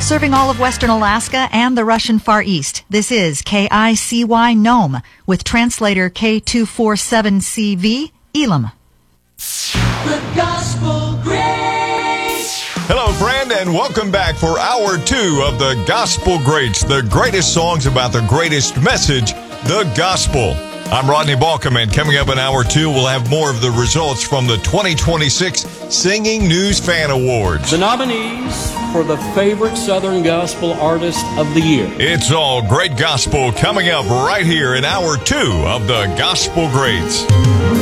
serving all of western Alaska and the Russian Far East. This is KICY Nome with translator K247CV Elam. The Gospel Greats. Hello, friend, and welcome back for Hour 2 of the Gospel Greats, the greatest songs about the greatest message, the gospel. I'm Rodney Balcom, and coming up in Hour 2, we'll have more of the results from the 2026 Singing News Fan Awards. The nominees for the favorite Southern Gospel Artist of the Year. It's all great gospel coming up right here in Hour 2 of the Gospel Greats.